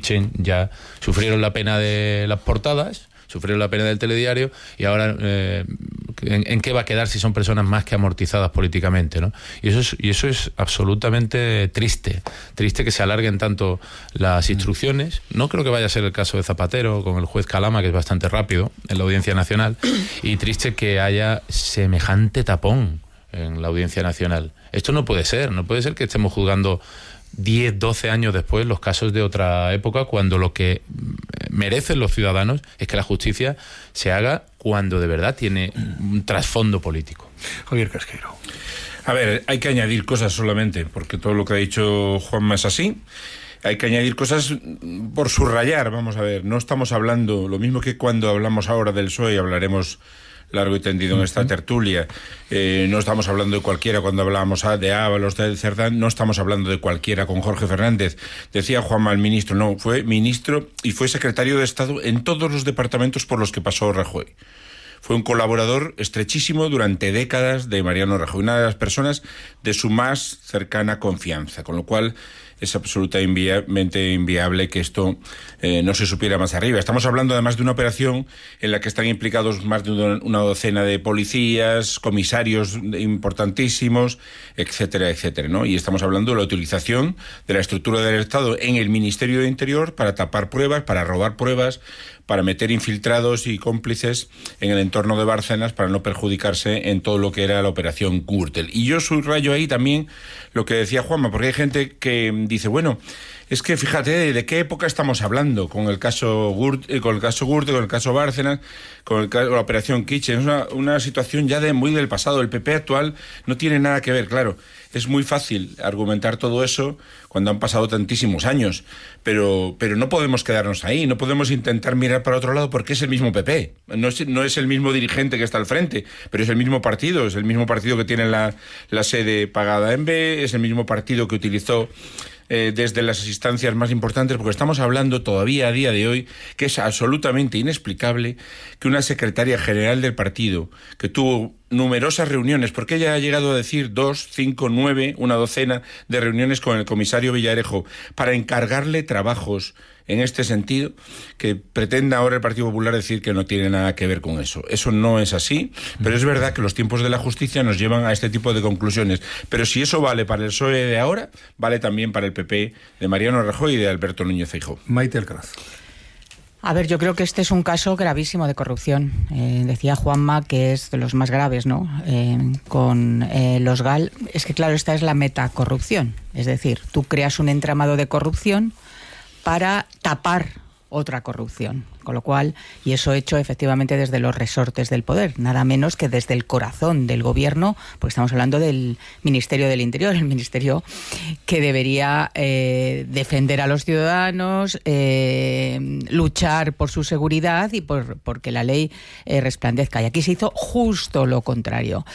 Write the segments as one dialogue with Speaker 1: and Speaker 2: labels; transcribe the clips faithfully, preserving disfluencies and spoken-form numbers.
Speaker 1: Kitchen ya sufrieron la pena de las portadas, sufrieron la pena del telediario, y ahora eh, ¿en, ¿en qué va a quedar si son personas más que amortizadas políticamente, ¿no? Y eso es, y eso es absolutamente triste, triste que se alarguen tanto las instrucciones. No creo que vaya a ser el caso de Zapatero con el juez Calama, que es bastante rápido en la Audiencia Nacional, y triste que haya semejante tapón en la Audiencia Nacional. Esto no puede ser, no puede ser que estemos juzgando diez, doce años después los casos de otra época, cuando lo que merecen los ciudadanos es que la justicia se haga cuando de verdad tiene un trasfondo político.
Speaker 2: Javier Casqueiro. A ver, hay que añadir cosas solamente, porque todo lo que ha dicho Juanma es así. Hay que añadir cosas por subrayar, vamos a ver. No estamos hablando, lo mismo que cuando hablamos ahora del P S O E, y hablaremos largo y tendido en esta tertulia. Eh, no estamos hablando de cualquiera cuando hablábamos de Ábalos, de Cerdán, no estamos hablando de cualquiera con Jorge Fernández. Decía Juanma, el ministro, no, fue ministro y fue secretario de Estado en todos los departamentos por los que pasó Rajoy. Fue un colaborador estrechísimo durante décadas de Mariano Rajoy, una de las personas de su más cercana confianza, con lo cual es absolutamente inviable que esto eh, no se supiera más arriba. Estamos hablando además de una operación en la que están implicados más de una docena de policías, comisarios importantísimos, etcétera, etcétera, ¿no? Y estamos hablando de la utilización de la estructura del Estado en el Ministerio de Interior para tapar pruebas, para robar pruebas, para meter infiltrados y cómplices en el entorno de Bárcenas para no perjudicarse en todo lo que era la operación Gürtel. Y yo subrayo ahí también lo que decía Juanma, porque hay gente que dice, bueno, es que fíjate de qué época estamos hablando con el caso Gürtel, con el caso Gürtel, con el caso Bárcenas, con, el caso, con la operación Kitchen. Es una, una situación ya de muy del pasado. El P P actual no tiene nada que ver, claro. Es muy fácil argumentar todo eso cuando han pasado tantísimos años, pero, pero no podemos quedarnos ahí, no podemos intentar mirar para otro lado porque es el mismo P P, no es, no es el mismo dirigente que está al frente, pero es el mismo partido, es el mismo partido que tiene la, la sede pagada en B, es el mismo partido que utilizó eh, desde las instancias más importantes, porque estamos hablando todavía a día de hoy que es absolutamente inexplicable que una secretaria general del partido, que tuvo numerosas reuniones, porque ella ha llegado a decir dos, cinco, nueve, una docena de reuniones con el comisario Villarejo para encargarle trabajos en este sentido, que pretenda ahora el Partido Popular decir que no tiene nada que ver con eso. Eso no es así, pero es verdad que los tiempos de la justicia nos llevan a este tipo de conclusiones. Pero si eso vale para el P S O E de ahora, vale también para el P P de Mariano Rajoy y de Alberto Núñez Feijóo.
Speaker 3: Maite Alcaraz.
Speaker 4: A ver, yo creo que este es un caso gravísimo de corrupción. Eh, decía Juanma que es de los más graves, ¿no? Eh, con eh, los G A L. Es que, claro, esta es la metacorrupción. Es decir, tú creas un entramado de corrupción para tapar otra corrupción. Con lo cual, y eso hecho efectivamente desde los resortes del poder, nada menos que desde el corazón del gobierno, porque estamos hablando del Ministerio del Interior, el ministerio que debería eh, defender a los ciudadanos, eh, luchar por su seguridad y por porque la ley eh, resplandezca. Y aquí se hizo justo lo contrario.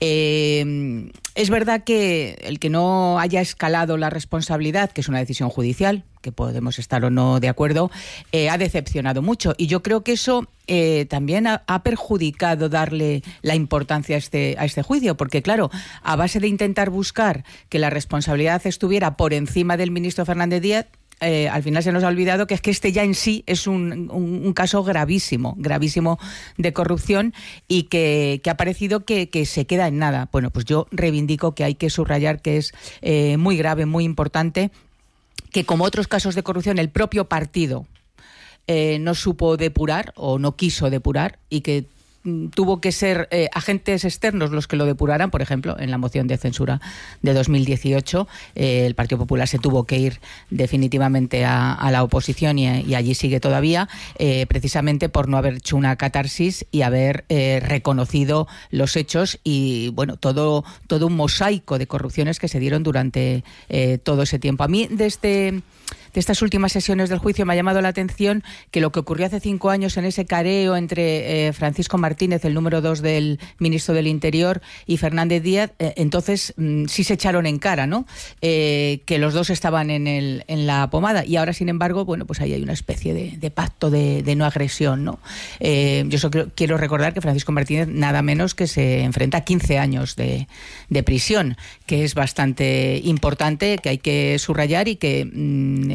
Speaker 4: Eh, es verdad que el que no haya escalado la responsabilidad, que es una decisión judicial, que podemos estar o no de acuerdo, eh, ha decepcionado mucho. Y yo creo que eso eh, también ha, ha perjudicado darle la importancia a este, a este juicio, porque claro, a base de intentar buscar que la responsabilidad estuviera por encima del ministro Fernández Díaz, Eh, al final se nos ha olvidado que es que este ya en sí es un, un, un caso gravísimo, gravísimo de corrupción y que, que ha parecido que, que se queda en nada. Bueno, pues yo reivindico que hay que subrayar que es eh, muy grave, muy importante, que como otros casos de corrupción el propio partido eh, no supo depurar o no quiso depurar y que tuvo que ser eh, agentes externos los que lo depuraran. Por ejemplo, en la moción de censura de dos mil dieciocho, eh, el Partido Popular se tuvo que ir definitivamente a, a la oposición y, y allí sigue todavía, eh, precisamente por no haber hecho una catarsis y haber eh, reconocido los hechos y, bueno, todo, todo un mosaico de corrupciones que se dieron durante eh, todo ese tiempo. A mí, de este... de estas últimas sesiones del juicio me ha llamado la atención que lo que ocurrió hace cinco años en ese careo entre eh, Francisco Martínez, el número dos del ministro del Interior, y Fernández Díaz, eh, entonces mm, sí se echaron en cara, ¿no? Eh, que los dos estaban en, el, en la pomada y ahora, sin embargo, bueno, pues ahí hay una especie de, de pacto de, de no agresión, ¿no? Eh, yo solo quiero recordar que Francisco Martínez nada menos que se enfrenta a quince años de, de prisión, que es bastante importante, que hay que subrayar y que mm,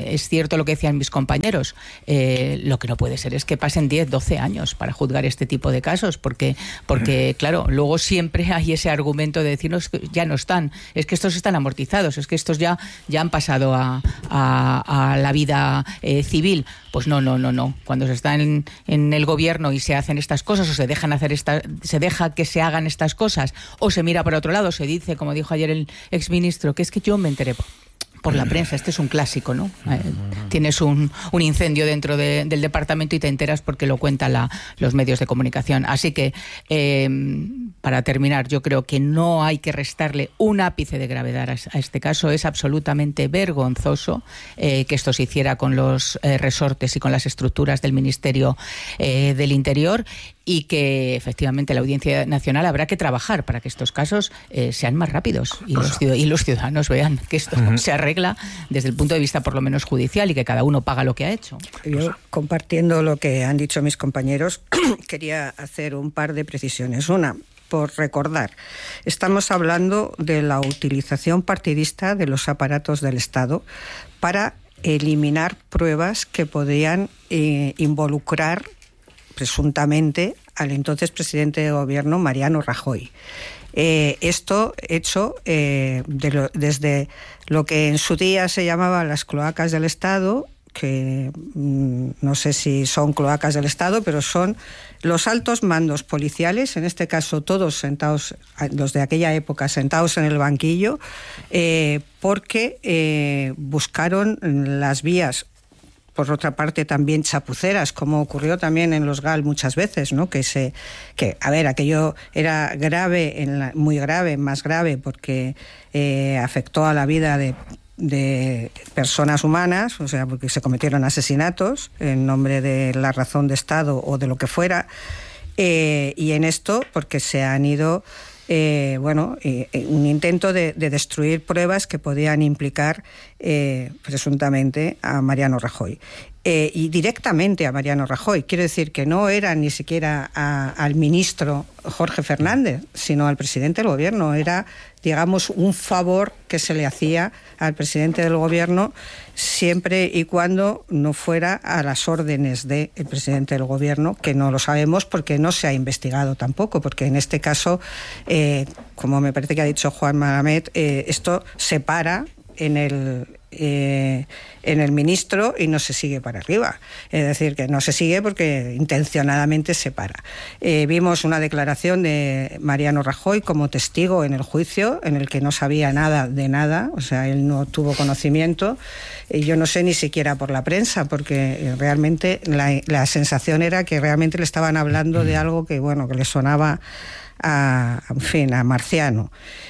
Speaker 4: eh, es cierto lo que decían mis compañeros. Eh, lo que no puede ser es que pasen diez, doce años para juzgar este tipo de casos, porque, porque claro, luego siempre hay ese argumento de decirnos que ya no están, es que estos están amortizados, es que estos ya, ya han pasado a, a, a la vida eh, civil. Pues no, no, no, no. Cuando se está en, en el gobierno y se hacen estas cosas, o se dejan hacer esta, se deja que se hagan estas cosas, o se mira para otro lado, se dice, como dijo ayer el exministro, que es que yo me enteré por la prensa. Este es un clásico, ¿no? Eh, tienes un, un incendio dentro de, del departamento y te enteras porque lo cuentan la, los medios de comunicación. Así que, eh, para terminar, yo creo que no hay que restarle un ápice de gravedad a, a este caso. Es absolutamente vergonzoso eh, que esto se hiciera con los eh, resortes y con las estructuras del Ministerio eh, del Interior, y que efectivamente la Audiencia Nacional habrá que trabajar para que estos casos eh, sean más rápidos y los, y los ciudadanos vean que esto uh-huh. se arregla desde el punto de vista por lo menos judicial y que cada uno paga lo que ha hecho.
Speaker 3: Yo, compartiendo lo que han dicho mis compañeros, quería hacer un par de precisiones. Una, por recordar, estamos hablando de la utilización partidista de los aparatos del Estado para eliminar pruebas que podían eh, involucrar presuntamente al entonces presidente de gobierno, Mariano Rajoy. Eh, esto hecho eh, de lo, desde lo que en su día se llamaba las cloacas del Estado, que mmm, no sé si son cloacas del Estado, pero son los altos mandos policiales, en este caso todos sentados, los de aquella época, sentados en el banquillo, eh, porque eh, buscaron las vías, por otra parte también chapuceras, como ocurrió también en los GAL muchas veces, ¿no? Que se, que a ver, aquello era grave, en la, muy grave, más grave, porque eh, afectó a la vida de, de personas humanas, o sea, porque se cometieron asesinatos en nombre de la razón de Estado o de lo que fuera, eh, y en esto porque se han ido Eh, bueno, eh, un intento de, de destruir pruebas que podían implicar eh, presuntamente a Mariano Rajoy. Eh, y directamente a Mariano Rajoy. Quiero decir que no era ni siquiera a, al ministro Jorge Fernández, sino al presidente del gobierno. Era, digamos, un favor que se le hacía al presidente del gobierno, siempre y cuando no fuera a las órdenes del presidente del gobierno, que no lo sabemos porque no se ha investigado tampoco, porque en este caso, eh, como me parece que ha dicho Juan Malamed, eh, esto se para en el eh, en el ministro y no se sigue para arriba. Es decir, que no se sigue porque intencionadamente se para. Eh, vimos una declaración de Mariano Rajoy como testigo en el juicio, en el que no sabía nada de nada, o sea, él no tuvo conocimiento, y yo no sé ni siquiera por la prensa, porque realmente la, la sensación era que realmente le estaban hablando de algo que, bueno, que le sonaba a, en fin, a marciano.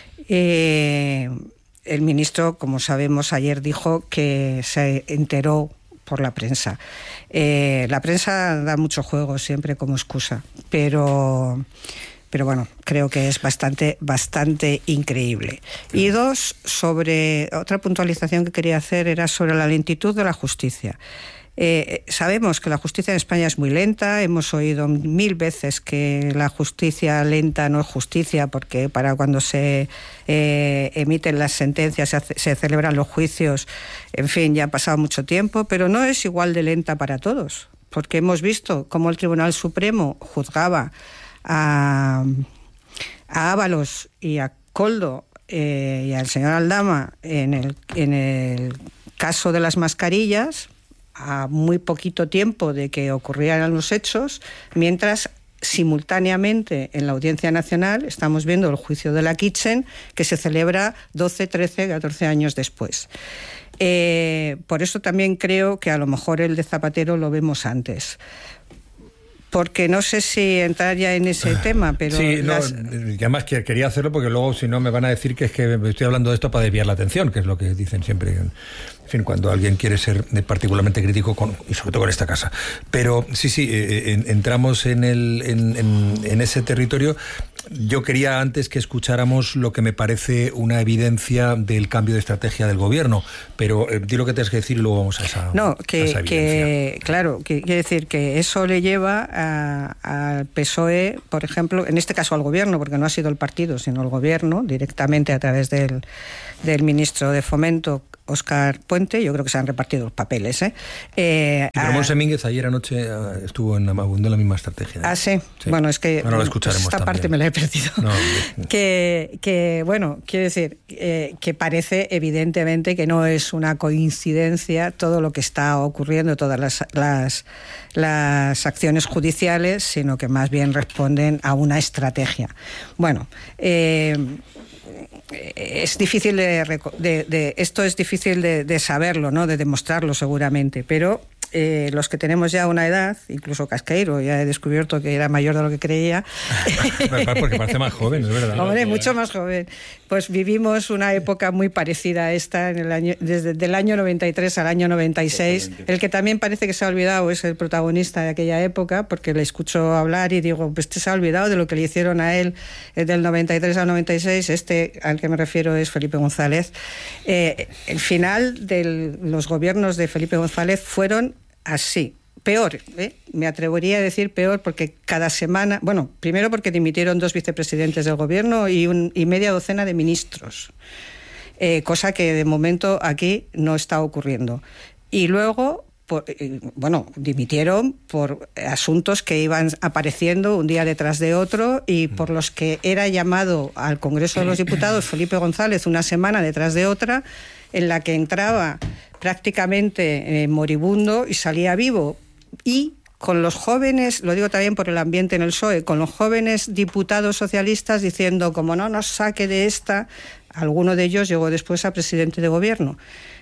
Speaker 3: Eh... El ministro, como sabemos, ayer dijo que se enteró por la prensa. Eh, la prensa da mucho juego siempre como excusa, pero, pero bueno, creo que es bastante, bastante increíble. Y dos, sobre otra puntualización que quería hacer era sobre la lentitud de la justicia. Eh, sabemos que la justicia en España es muy lenta, hemos oído mil veces que la justicia lenta no es justicia, porque para cuando se eh, emiten las sentencias, se, hace, se celebran los juicios, en fin, ya ha pasado mucho tiempo, pero no es igual de lenta para todos, porque hemos visto cómo el Tribunal Supremo juzgaba a, a Ábalos y a Koldo eh, y al señor Aldama en el, en el caso de las mascarillas, a muy poquito tiempo de que ocurrieran los hechos, mientras simultáneamente en la Audiencia Nacional estamos viendo el juicio de la Kitchen, que se celebra doce, trece, catorce años después. Eh, por eso también creo que a lo mejor el de Zapatero lo vemos antes. Porque no sé si entrar ya en ese tema, pero...
Speaker 5: Sí,
Speaker 3: las...
Speaker 5: no, y además que quería hacerlo porque luego si no me van a decir que es que estoy hablando de esto para desviar la atención, que es lo que dicen siempre, en fin, cuando alguien quiere ser particularmente crítico, con, y sobre todo con esta casa. Pero sí, sí, eh, en, entramos en, el, en, en, en ese territorio. Yo quería antes que escucháramos lo que me parece una evidencia del cambio de estrategia del gobierno, pero eh, di lo que tienes que decir y luego vamos a esa
Speaker 3: No, que,
Speaker 5: a esa
Speaker 3: que claro, que quiere decir que eso le lleva al P S O E, por ejemplo, en este caso al gobierno, porque no ha sido el partido, sino el gobierno, directamente a través del, del ministro de Fomento, Óscar Puente, yo creo que se han repartido los papeles. ¿eh? Eh,
Speaker 5: y Ramón Semínguez ayer anoche estuvo en abundó la misma estrategia. ¿eh?
Speaker 3: Ah, sí? sí. Bueno, es que
Speaker 5: bueno, pues esta
Speaker 3: también. parte me la he perdido. No, que, que, bueno, quiero decir, eh, que parece evidentemente que no es una coincidencia todo lo que está ocurriendo, todas las, las, las acciones judiciales, sino que más bien responden a una estrategia. Bueno, eh, es difícil de, de, de esto es difícil de, de saberlo, ¿no? De demostrarlo seguramente, pero eh, los que tenemos ya una edad, incluso Casqueiro, ya he descubierto que era mayor de lo que creía.
Speaker 5: Porque parece más joven, es verdad.
Speaker 3: Hombre, mucho más joven. Pues vivimos una época muy parecida a esta, en el año, desde el año noventa y tres al año noventa y seis. El que también parece que se ha olvidado es el protagonista de aquella época, porque le escucho hablar y digo, pues este se ha olvidado de lo que le hicieron a él del noventa y tres al noventa y seis. Este al que me refiero es Felipe González. Eh, el final de los gobiernos de Felipe González fueron así. Peor, ¿eh? me atrevería a decir peor, porque cada semana, bueno, primero porque dimitieron dos vicepresidentes del gobierno y, un, y media docena de ministros, eh, cosa que de momento aquí no está ocurriendo. Y luego, por, eh, bueno, dimitieron por asuntos que iban apareciendo un día detrás de otro y por los que era llamado al Congreso de los Diputados Felipe González una semana detrás de otra, en la que entraba prácticamente eh, moribundo y salía vivo. Y con los jóvenes, lo digo también por el ambiente en el P S O E, con los jóvenes diputados socialistas diciendo, como no nos saque de esta, alguno de ellos llegó después a presidente de gobierno.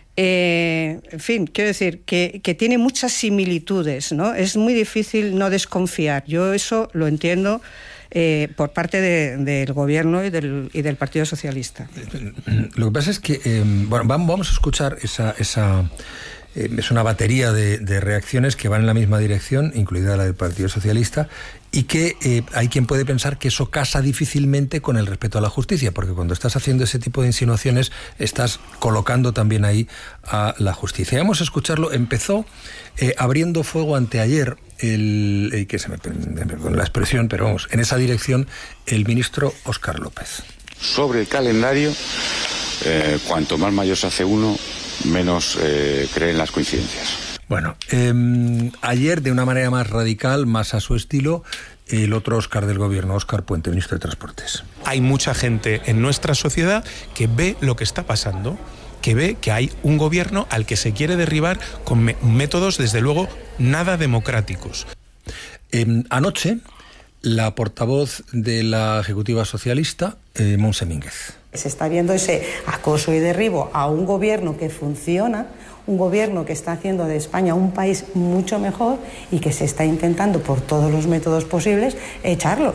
Speaker 3: Eh, en fin, quiero decir que, que tiene muchas similitudes, ¿no? Es muy difícil no desconfiar. Yo eso lo entiendo eh, por parte de, del gobierno y del, y del Partido Socialista.
Speaker 5: Lo que pasa es que, eh, bueno, vamos a escuchar esa... esa... Eh, es una batería de, de reacciones que van en la misma dirección, incluida la del Partido Socialista, y que eh, hay quien puede pensar que eso casa difícilmente con el respeto a la justicia, porque cuando estás haciendo ese tipo de insinuaciones estás colocando también ahí a la justicia. Vamos a escucharlo. Empezó eh, abriendo fuego anteayer, el, eh, que se me perdón la expresión, pero vamos, en esa dirección, el ministro Óscar López.
Speaker 6: Sobre el calendario, eh, cuanto más mayor se hace uno, menos eh, creen las coincidencias.
Speaker 5: Bueno, eh, ayer de una manera más radical, más a su estilo, el otro Óscar del gobierno, Óscar Puente, ministro de Transportes.
Speaker 7: Hay mucha gente en nuestra sociedad que ve lo que está pasando, que ve que hay un gobierno al que se quiere derribar con me- métodos, desde luego, nada democráticos.
Speaker 5: Eh, anoche, la portavoz de la Ejecutiva Socialista, eh, Monse Mínguez.
Speaker 8: Se está viendo ese acoso y derribo a un gobierno que funciona, un gobierno que está haciendo de España un país mucho mejor y que se está intentando por todos los métodos posibles echarlo.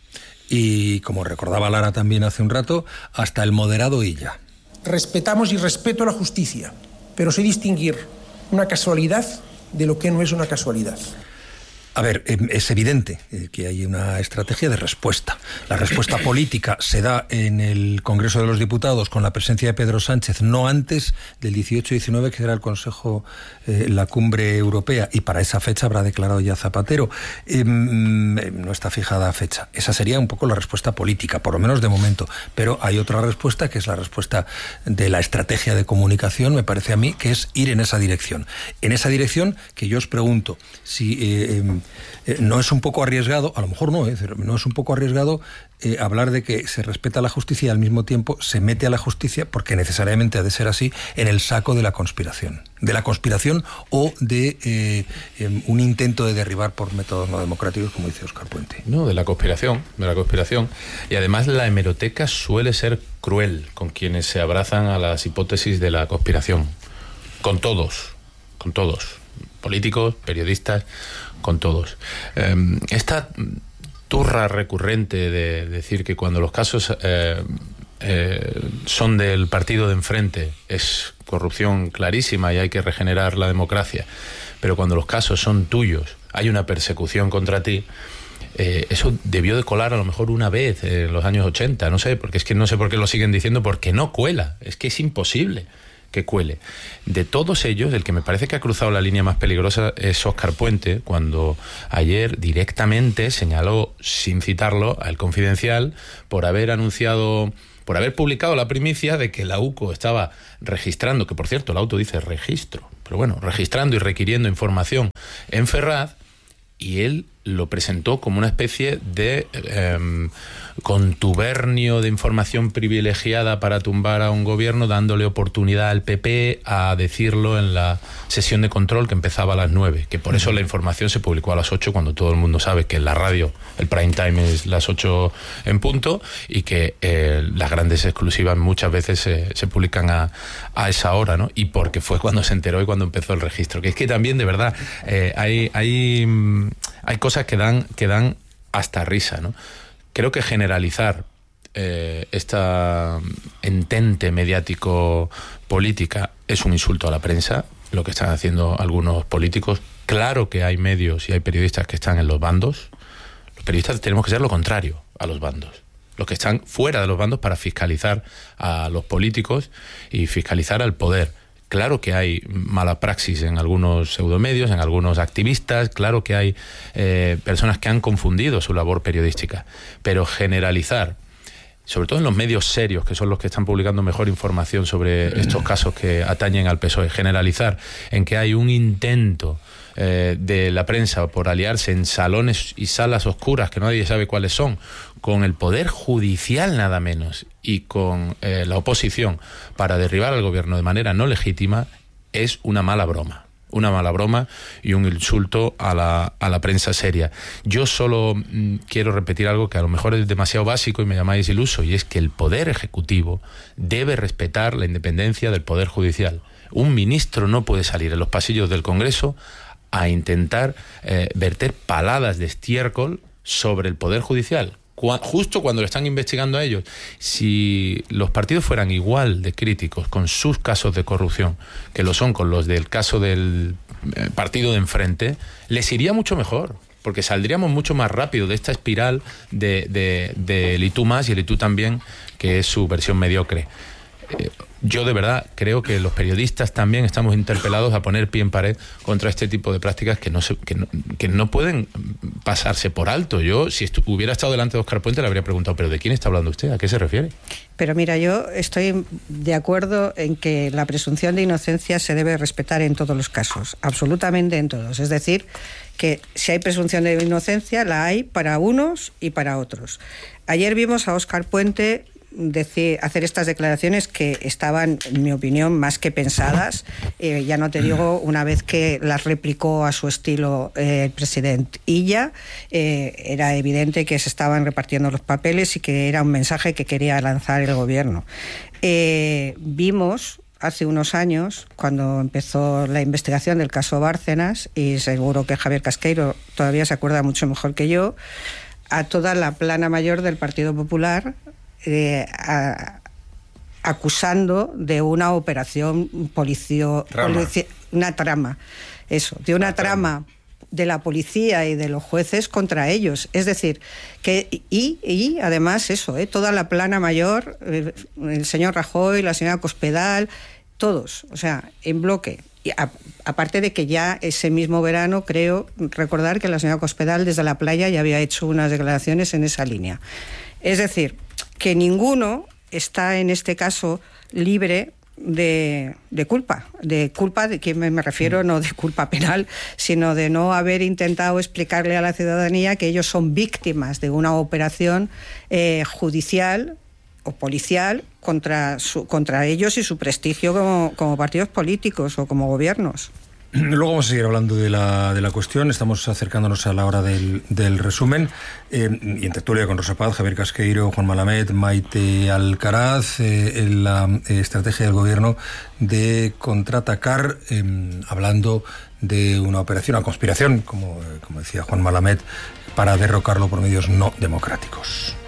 Speaker 5: Y como recordaba Lara también hace un rato, hasta el moderado Illa.
Speaker 9: Respetamos y respeto la justicia, pero sé distinguir una casualidad de lo que no es una casualidad.
Speaker 5: A ver, es evidente que hay una estrategia de respuesta. La respuesta política se da en el Congreso de los Diputados con la presencia de Pedro Sánchez, no antes del dieciocho diecinueve, que será el Consejo, eh, la cumbre europea, y para esa fecha habrá declarado ya Zapatero. Eh, no está fijada fecha. Esa sería un poco la respuesta política, por lo menos de momento. Pero hay otra respuesta, que es la respuesta de la estrategia de comunicación, me parece a mí, que es ir en esa dirección. En esa dirección que yo os pregunto, si... Eh, eh, Eh, no es un poco arriesgado, a lo mejor no, eh, no es un poco arriesgado eh, hablar de que se respeta la justicia y al mismo tiempo se mete a la justicia, porque necesariamente ha de ser así, en el saco de la conspiración. De la conspiración o de eh, eh, un intento de derribar por métodos no democráticos, como dice Óscar Puente.
Speaker 1: No, de la conspiración, de la conspiración. Y además la hemeroteca suele ser cruel con quienes se abrazan a las hipótesis de la conspiración. Con todos, con todos. Políticos, periodistas, con todos. Eh, esta turra recurrente de decir que cuando los casos eh, eh, son del partido de enfrente es corrupción clarísima y hay que regenerar la democracia, pero cuando los casos son tuyos, hay una persecución contra ti. Eh, eso debió de colar a lo mejor una vez en los años ochenta, no sé, porque es que no sé por qué lo siguen diciendo, porque no cuela, es que es imposible que cuele. De todos ellos, el que me parece que ha cruzado la línea más peligrosa es Óscar Puente, cuando ayer directamente señaló, sin citarlo, al Confidencial por haber anunciado por haber publicado la primicia de que la U C O estaba registrando, que por cierto el auto dice registro, pero bueno, registrando y requiriendo información en Ferraz, y él lo presentó como una especie de eh, contubernio de información privilegiada para tumbar a un gobierno, dándole oportunidad al P P a decirlo en la sesión de control que empezaba a las nueve, que por eso la información se publicó a las ocho, cuando todo el mundo sabe que en la radio el prime time es las ocho en punto, y que eh, las grandes exclusivas muchas veces se, se publican a, a esa hora, ¿no? Y porque fue cuando se enteró y cuando empezó el registro. Que es que también, de verdad, eh, hay, hay, hay cosas que dan, que dan hasta risa, ¿no? Creo que generalizar eh, esta entente mediático política es un insulto a la prensa, lo que están haciendo algunos políticos. Claro que hay medios y hay periodistas que están en los bandos. Los periodistas tenemos que ser lo contrario a los bandos, los que están fuera de los bandos para fiscalizar a los políticos y fiscalizar al poder. Claro que hay mala praxis en algunos pseudomedios, en algunos activistas, claro que hay eh, personas que han confundido su labor periodística, pero generalizar, sobre todo en los medios serios, que son los que están publicando mejor información sobre estos casos que atañen al P S O E, generalizar en que hay un intento eh, de la prensa por aliarse en salones y salas oscuras que nadie sabe cuáles son, con el Poder Judicial nada menos, y con eh, la oposición para derribar al gobierno de manera no legítima, es una mala broma. Una mala broma y un insulto a la, a la prensa seria. Yo solo mm, quiero repetir algo que a lo mejor es demasiado básico y me llamáis iluso, y es que el Poder Ejecutivo debe respetar la independencia del Poder Judicial. Un ministro no puede salir en los pasillos del Congreso a intentar eh, verter paladas de estiércol sobre el Poder Judicial, justo cuando lo están investigando a ellos. Si los partidos fueran igual de críticos con sus casos de corrupción que lo son con los del caso del partido de enfrente, les iría mucho mejor, porque saldríamos mucho más rápido de esta espiral de, de, de el y tú más y el y tú también, que es su versión mediocre. Eh, Yo de verdad creo que los periodistas también estamos interpelados a poner pie en pared contra este tipo de prácticas que no se, que no, que no pueden pasarse por alto. Yo, si estu- hubiera estado delante de Óscar Puente, le habría preguntado, ¿pero de quién está hablando usted? ¿A qué se refiere?
Speaker 3: Pero mira, yo estoy de acuerdo en que la presunción de inocencia se debe respetar en todos los casos, absolutamente en todos. Es decir, que si hay presunción de inocencia, la hay para unos y para otros. Ayer vimos a Óscar Puente decir, hacer estas declaraciones que estaban, en mi opinión, más que pensadas. Eh, ya no te digo, una vez que las replicó a su estilo eh, el presidente Illa, eh, era evidente que se estaban repartiendo los papeles y que era un mensaje que quería lanzar el gobierno. Eh, vimos hace unos años, cuando empezó la investigación del caso Bárcenas, y seguro que Javier Casqueiro todavía se acuerda mucho mejor que yo, a toda la plana mayor del Partido Popular, Eh, a, acusando de una operación policio,
Speaker 2: trama.
Speaker 3: polici, una trama, eso, de una, una trama, trama de la policía y de los jueces contra ellos. Es decir, que y, y además eso, eh, toda la plana mayor, eh, el señor Rajoy, la señora Cospedal, todos, o sea, en bloque. Y a, aparte de que ya ese mismo verano, creo recordar que la señora Cospedal desde la playa ya había hecho unas declaraciones en esa línea. Es decir, que ninguno está en este caso libre de, de culpa, de culpa de que me, me refiero, no de culpa penal, sino de no haber intentado explicarle a la ciudadanía que ellos son víctimas de una operación eh, judicial o policial contra, su, contra ellos y su prestigio como, como partidos políticos o como gobiernos.
Speaker 5: Luego vamos a seguir hablando de la, de la cuestión. Estamos acercándonos a la hora del, del resumen. Eh, y en tertulia con Rosa Paz, Javier Casqueiro, Juan Malamed, Maite Alcaraz, eh, en la eh, estrategia del gobierno de contraatacar, eh, hablando de una operación, una conspiración, como, como decía Juan Malamed, para derrocarlo por medios no democráticos.